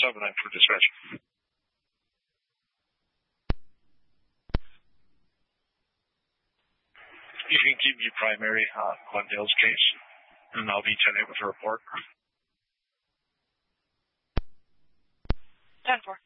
7-9 for dispatch. You can keep me primary on Glendale's case, and I'll be 10-8 with a report. 10-4.